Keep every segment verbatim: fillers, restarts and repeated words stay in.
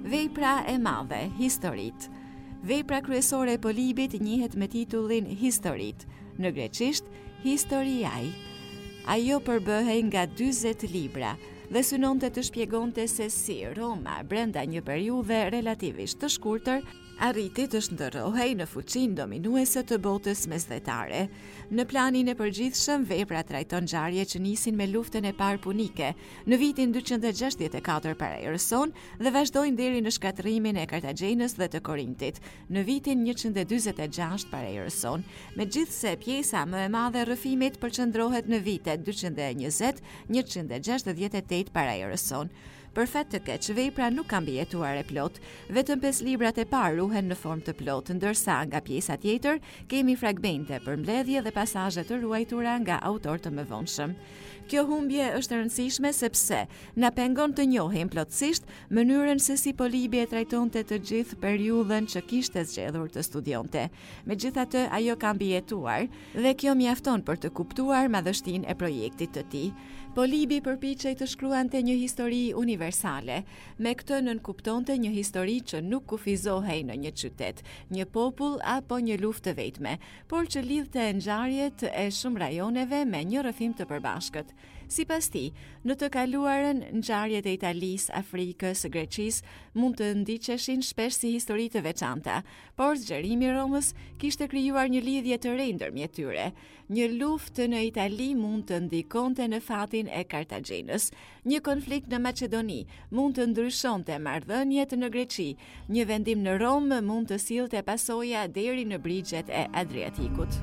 Vepra e madhe, historit. Vepra kryesore e polibit njihet me titullin Historit, në greqisht Historiai. Ajo përbëhej nga dyzet libra dhe synonte të shpjegonte se si Roma brenda një periudhe relativisht të shkurtër arriti të shndërrohej në fuqinë dominuese të botës mesdhetare. Në planin e përgjithshëm, vepra trajton ngjarje që nisin me luftën e parë punike në vitin dyqindë e gjashtëdhjetë e katër para erës sonë dhe vazhdojnë deri në shkatërimin e Kartagjenës dhe të Korintit në vitin njëqind e dyzet e gjashtë para erës sonë, megjithse pjesa më e madhe e rrëfimit përqendrohet në vitet dyqindë e njëzet - njëqind e gjashtëdhjetë e tetë para erës sonë. Për fat të keq, vepra nuk ka mbijetuar e plot, vetëm pesë librat e parë ruhen në formë të plot, ndërsa nga pjesa tjetër kemi fragmente, përmbledhje dhe pasazhe të ruajtura nga autor të mëvonshëm. Kjo humbje është e rëndësishme sepse na pengon të njohim plotësisht mënyrën se si Polibi e trajtonte të gjithë periudhën që kishte zgjedhur të studionte. Megjithatë, ajo ka mbijetuar dhe kjo mjafton për të kuptuar madhështinë e projektit të tij. Polibi përpiqej të shkruante një histori universale, me këtë nënkuptonte një histori që nuk kufizohej në një qytet, një popull apo një luftë të vetme, por që lidhte ngjarjet e shumë rajoneve me një rrëfim të përbashkët. Sipas tij, në të kaluarën, ngjarjet e Italisë, Afrikës, Greqisë mund të ndiqeshin shpesh si histori të veçanta, por zgjerimi i Romës kishte krijuar një lidhje të re ndërmjet tyre. Një luftë në Itali mund të ndikonte në fatin e Kartagjenës. Një konflikt në Maqedoni mund të ndryshonte marrëdhëniet në Greqi. Një vendim në Rom mund të sillte pasoja deri në brigjet e Adriatikut.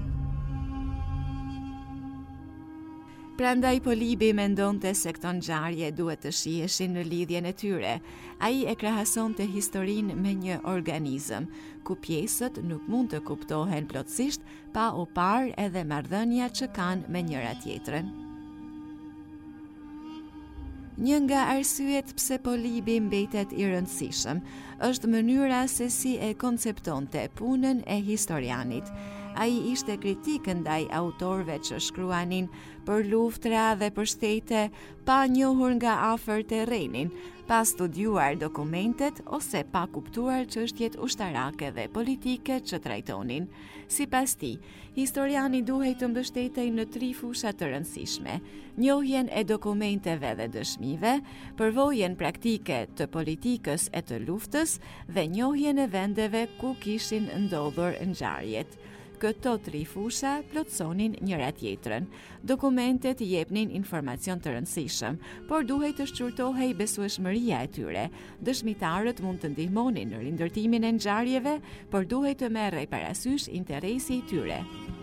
Prandaj Polibi mendonte se këto ngjarje duhet të shiheshin në lidhjen e tyre. Ai e krahasonte historinë me një organizëm, ku pjesët nuk mund të kuptohen plotësisht pa u parë edhe marrëdhënia që kanë me njëra tjetrën. Një nga arsyet pse Polibi mbetet i rëndësishëm është mënyra se si e konceptonte punën e historianit. Ai ishte kritik ndaj autorëve që shkruanin për luftra dhe për shtete pa njohur nga afër terrenin, pa studiuar dokumentet ose pa kuptuar çështjet ushtarake dhe politike që trajtonin. Sipas tij, historiani duhej të mbështetej në tri fusha të rëndësishme: njohjen e dokumenteve dhe dëshmive, përvojën praktike të politikës e të luftës dhe njohjen e vendeve ku kishin ndodhur ngjarjet. Këto tri fusha plotësonin njëra tjetrën. Dokumentet jepnin informacion të rëndësishëm, por duhej të shqyrtohej besueshmëria e tyre. Dëshmitarët mund të ndihmonin në rindërtimin e ngjarjeve, por duhej të merrej parasysh interesi i tyre.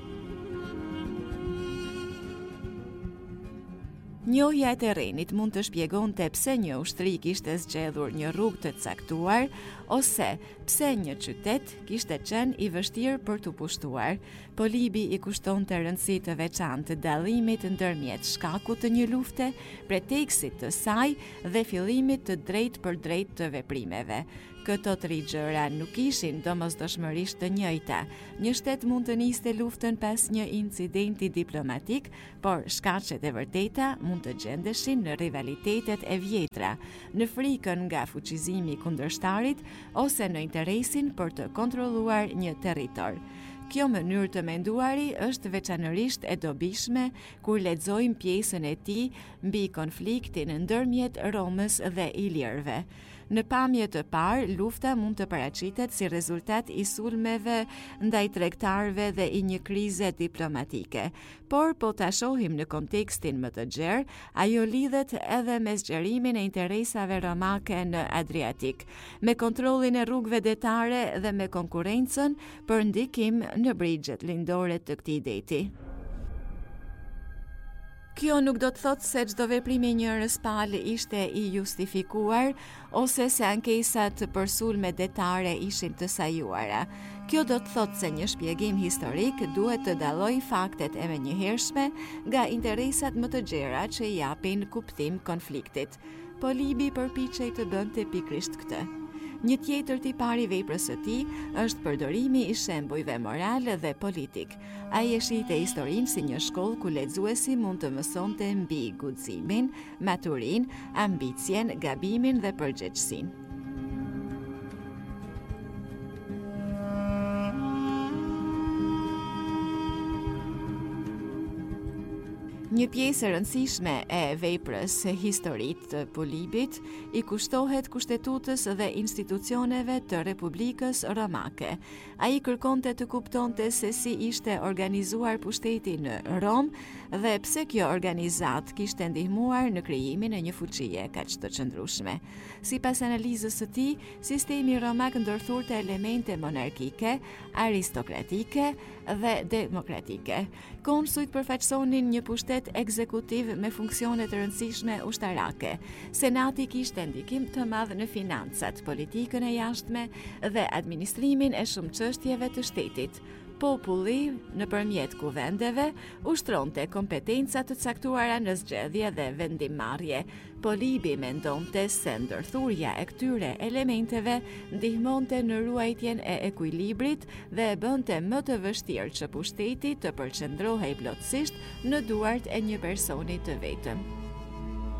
Njohja e terrenit mund të shpjegonte pse një ushtri kishte zgjedhur një rrugë të caktuar ose pse një qytet kishte qenë i vështirë për të pushtuar. Polibi i kushtonte rëndësi të veçantë dallimit ndërmjet shkakut të një lufte, preteksit të saj dhe fillimit të drejtë për drejtë të veprimeve. Këto tri gjëra nuk ishin domosdoshmërisht të njëjta. Një shtet mund të niste luftën pas një incidenti diplomatik, por shkaqet e vërteta mund të gjendeshin në rivalitetet e vjetra, në frikën nga fuqizimi i kundërshtarit ose në interesin për të kontrolluar një territor. Kjo mënyrë të menduari është veçanërisht e dobishme kur lexojmë pjesën e tij mbi konfliktin ndërmjet Romës dhe Ilirëve. Në pamje të parë, lufta mund të paraqitet si rezultat i sulmeve ndaj tregtarëve dhe i një krize diplomatike, por po ta shohim në kontekstin më të gjerë, ajo lidhet edhe me zgjerimin e interesave romake në Adriatik, me kontrollin e rrugëve detare dhe me konkurrencën për ndikim në brigjet lindore të këtij deti. Kjo nuk do të thotë se çdo veprim i njërës palë ishte i justifikuar ose se ankesat për sulme detare ishin të sajuara. Kjo do të thotë se një shpjegim historik duhet të dallojë faktet e menjëhershme nga interesat më të gjera që i japin kuptim konfliktit. Polibi përpiqej të bënte pikërisht këtë. Një tjetër tipar i veprës së tij është përdorimi i shembujve moral dhe politik. Ai e shihte historinë si një shkollë ku lexuesi mund të mësonte mbi guximin, maturinë, ambicien, gabimin dhe përgjegjësinë. Një pjesë e rëndësishme e veprës historit të Polibit i kushtohet kushtetutës dhe institucioneve të Republikës Romake. Ai kërkonte të kuptonte se si ishte organizuar pushteti në Rom dhe pse kjo organizat kishte ndihmuar në krijimin e një fuqie kaq të qëndrueshme. Sipas analizës së tij, sistemi romak ndërthurte elemente monarkike, aristokratike dhe demokratike. Konsujt përfaqësonin një pushtet ekzekutiv me funksione të rëndësishme ushtarake. Senati kishte ndikim të madh në financat, politikën e jashtme dhe administrimin e shumë çështjeve të shtetit. Populli, nëpërmjet kuvendeve, ushtronte kompetenca të caktuara në zgjedhje dhe vendimmarrje. Polibi mendonte se ndërthurja e këtyre elementeve ndihmonte në ruajtjen e ekuilibrit dhe e bënte më të vështirë që pushteti të përqendrohej plotësisht në duart e një personi të vetëm.